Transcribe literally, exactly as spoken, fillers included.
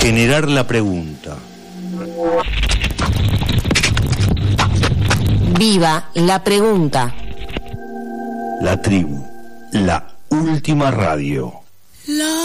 Generar la pregunta. Viva la pregunta. La tribu, la última radio. La